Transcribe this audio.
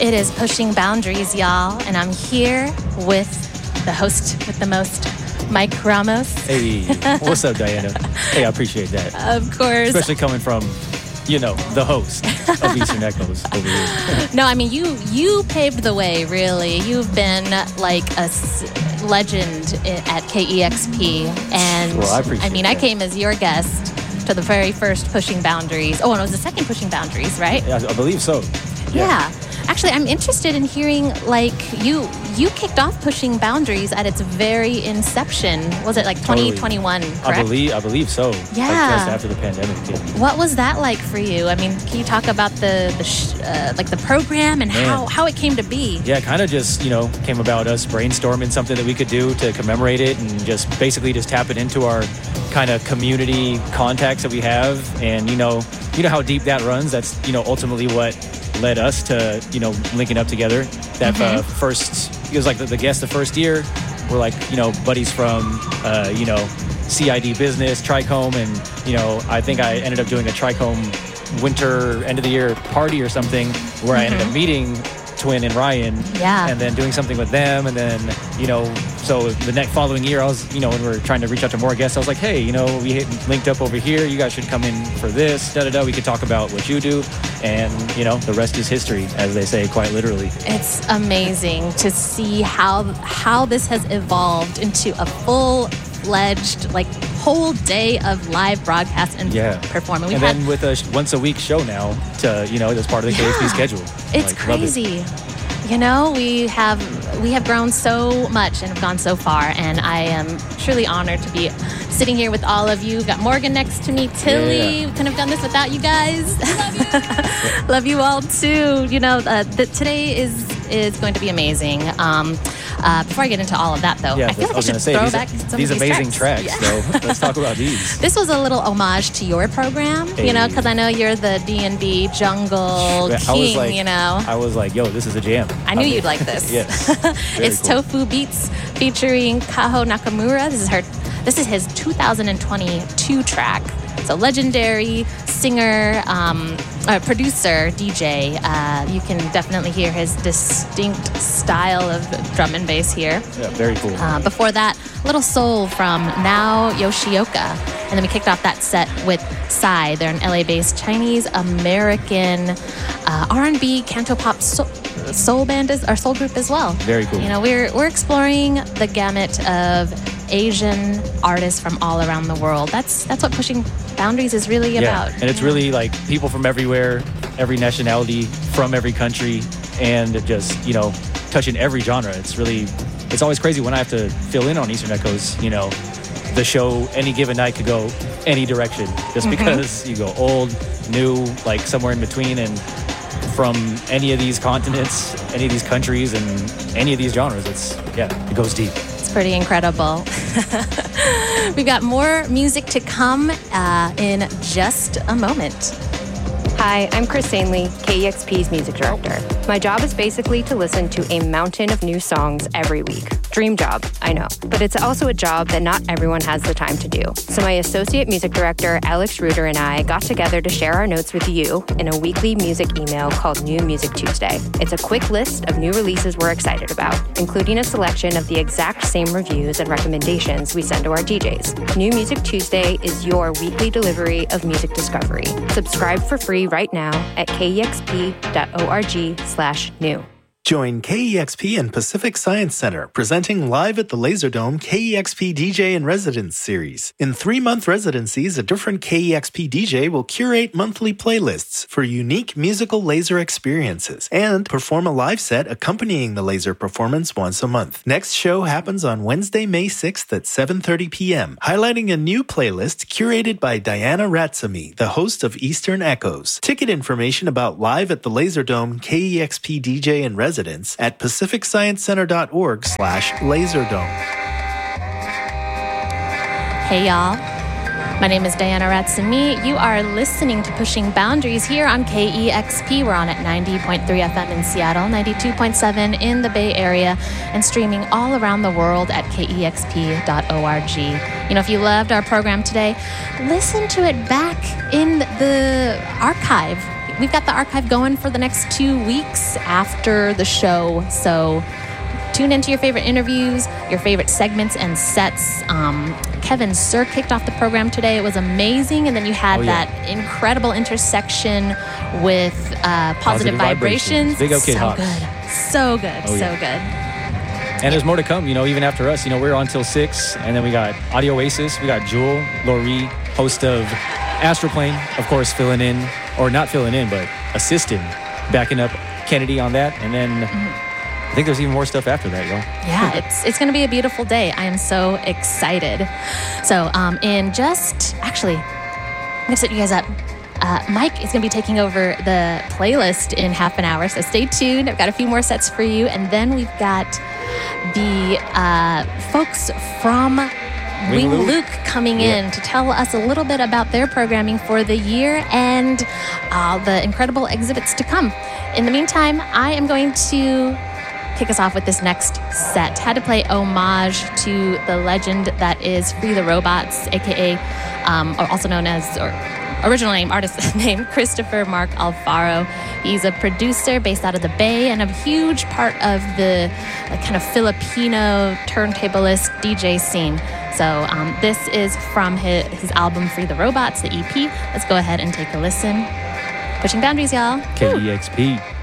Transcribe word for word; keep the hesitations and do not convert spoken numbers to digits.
It is Pushing Boundaries, y'all, and I'm here with the host with the most, Mike Ramos. Hey, what's up, Diana? Hey, I appreciate that. Of course. Especially coming from, you know, the host of Eastern Echoes over here. No, I mean, you you paved the way, really. You've been like a s- legend at K E X P. And well, I appreciate I mean, that. I came as your guest to the very first Pushing Boundaries. Oh, and it was the second Pushing Boundaries, right? Yeah, I believe so. Yeah. yeah. Actually, I'm interested in hearing, like, you you kicked off Pushing Boundaries at its very inception. Was it like twenty twenty-one, totally. correct? I believe, I believe so. Yeah. Like just after the pandemic hit. What was that like for you? I mean, can you talk about the, the sh- uh, like the program and Man. how, how it came to be? Yeah, kind of just, you know, came about us brainstorming something that we could do to commemorate it and just basically just tap it into our kind of community contacts that we have. And, you know, you know how deep that runs. That's, you know, ultimately what led us to, you know, linking up together. That Mm-hmm. uh, first, it was like the, the guest the first year. We're like, you know, buddies from, uh, you know, C I D Business, Trichome, and, you know, I think I ended up doing a Trichome winter end of the year party or something where I ended up meeting Twin and Ryan. Yeah. And then doing something with them. And then, you know, so the next following year, I was, you know, when we were trying to reach out to more guests, I was like, hey, you know, we hit, linked up over here. You guys should come in for this. Da da da. We could talk about what you do. And, you know, the rest is history, as they say, quite literally. It's amazing to see how how this has evolved into a full-fledged, like, whole day of live broadcast and Yeah. performing. We and had, then with a sh- once a week show now to, you know, as part of the K X P Yeah. schedule. It's Like, love it. crazy. You know, we have we have grown so much and have gone so far, and I am truly honored to be sitting here with all of you. We've got Morgan next to me, Tilly. Yeah. We couldn't have done this without you guys. Love you. Love you all too. You know, uh, the, today is is going to be amazing. Um, uh, before I get into all of that, though, Yeah, I feel like I was should gonna say, throw these, back some these of these amazing tracks. Yeah. So let's talk about these. This was a little homage to your program, you know, Hey. because I know you're the D and B jungle I king, was like, you know. I was like, yo, this is a jam. I knew mean, you'd like this. Yes. Very It's cool. Tofu Beats featuring Kaho Nakamura. This is her. This is his two thousand twenty-two track. It's a legendary singer, um, uh, producer, D J. Uh, you can definitely hear his distinct style of drum and bass here. Yeah, very cool. Uh, before that, Little Soul from Now Yoshioka. And then we kicked off that set with Psy. They're an L A-based Chinese-American uh, R and B, cantopop soul, soul band as, or soul group as well. Very cool. You know, we're we're exploring the gamut of Asian artists from all around the world. That's that's what Pushing Boundaries is really yeah. about. And it's really like people from everywhere, every nationality, from every country, and just, you know, touching every genre. It's really, it's always crazy when I have to fill in on Eastern Echoes, you know, the show any given night could go any direction just because you go old, new, like somewhere in between, and from any of these continents, any of these countries, and any of these genres. It's, yeah, it goes deep. It's pretty incredible. We've got more music to come uh, in just a moment. Hi, I'm Chris Ainley, K E X P's music director. My job is basically to listen to a mountain of new songs every week. Dream job, I know. But it's also a job that not everyone has the time to do. So my associate music director, Alex Reuter, and I got together to share our notes with you in a weekly music email called New Music Tuesday. It's a quick list of new releases we're excited about, including a selection of the exact same reviews and recommendations we send to our D Js. New Music Tuesday is your weekly delivery of music discovery. Subscribe for free right now at kexp.org slash new. Join K E X P and Pacific Science Center presenting live at the Laserdome K E X P D J in Residence series. In three-month residencies, a different K E X P D J will curate monthly playlists for unique musical laser experiences and perform a live set accompanying the laser performance once a month. Next show happens on Wednesday, May sixth at seven thirty p.m., highlighting a new playlist curated by Diana Ratsamy, the host of Eastern Echoes. Ticket information about live at the Laserdome K E X P D J in Residence at pacificsciencecenter.org slash laserdome. Hey, y'all. My name is Diana Ratsamy. You are listening to Pushing Boundaries here on K E X P. We're on at ninety point three F M in Seattle, ninety-two point seven in the Bay Area, and streaming all around the world at K E X P dot org. You know, if you loved our program today, listen to it back in the archive. we've got the archive going for the next two weeks after the show. So tune into your favorite interviews, your favorite segments and sets. Um, Kevin Sir kicked off the program today. It was amazing. And then you had oh, yeah. that incredible intersection with uh, Positive, Positive Vibrations. Vibrations. Big OK so Hawks. good. So good. Oh, so yeah. good. And there's more to come, you know, even after us. You know, we're on till six. And then we got Audio Oasis. We got Jewel, Laurie, host of Astroplane, of course, filling in, or not filling in, but assisting, backing up Kennedy on that. And then mm-hmm. I think there's even more stuff after that, y'all. Yeah, it's it's going to be a beautiful day. I am so excited. So um, in just, actually, I'm going to set you guys up. Uh, Mike is going to be taking over the playlist in half an hour, so stay tuned. I've got a few more sets for you. And then we've got the uh, folks from Wing, Wing Luke. Luke coming yeah. in to tell us a little bit about their programming for the year and uh, the incredible exhibits to come. In the meantime, I am going to kick us off with this next set. Had to play homage to the legend that is Free the Robots, aka, um, or also known as, or original name, artist name, Christopher Mark Alfaro. He's a producer based out of the Bay and a huge part of the like, kind of Filipino turntablist D J scene. So um, this is from his, his album Free the Robots, the E P. Let's go ahead and take a listen. Pushing boundaries, y'all. K E X P.